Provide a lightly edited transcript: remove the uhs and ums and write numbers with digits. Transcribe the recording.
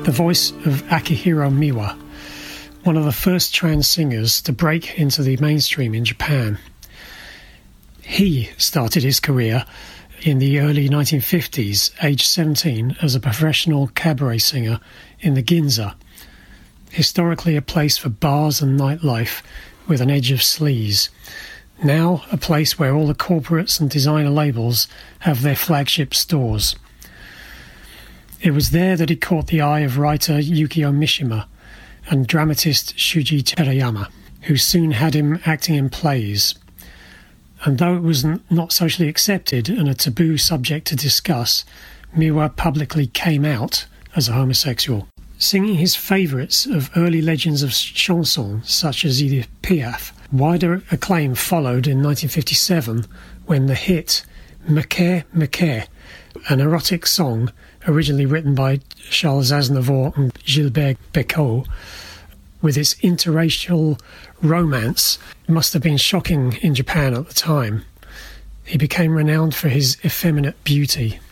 the voice of Akihiro Miwa, one of the first trans singers to break into the mainstream in Japan. He started his career in the early 1950s, aged 17, as a professional cabaret singer in the Ginza, historically a place for bars and nightlife with an edge of sleaze. Now a place where all the corporates and designer labels have their flagship stores. It was there that he caught the eye of writer Yukio Mishima and dramatist Shuji Terayama, who soon had him acting in plays. And though it was not socially accepted and a taboo subject to discuss, Miwa publicly came out as a homosexual. Singing his favourites of early legends of chanson, such as Edith Piaf, wider acclaim followed in 1957 when the hit Mekhe Mekhe, an erotic song originally written by Charles Aznavour and Gilbert Bécaud, with its interracial romance, must have been shocking in Japan at the time. He became renowned for his effeminate beauty.